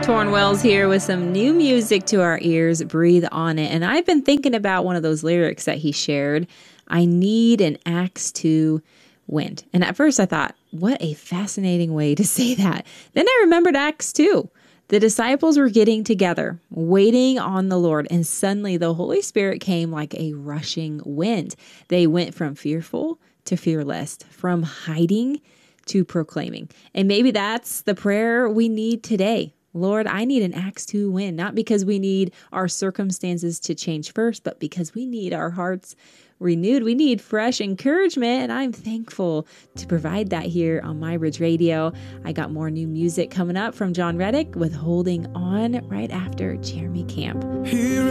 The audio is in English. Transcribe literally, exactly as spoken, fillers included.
Torn Wells here with some new music to our ears. Breathe on it. And I've been thinking about one of those lyrics that he shared. I need an axe to wind. And at first I thought, what a fascinating way to say that. Then I remembered Acts two. The disciples were getting together, waiting on the Lord, and suddenly the Holy Spirit came like a rushing wind. They went from fearful to fearless, from hiding to proclaiming. And maybe that's the prayer we need today. Lord, I need an axe to win, not because we need our circumstances to change first, but because we need our hearts renewed. We need fresh encouragement, and I'm thankful to provide that here on My Ridge Radio. I got more new music coming up from John Reddick with Holding On right after Jeremy Camp. Here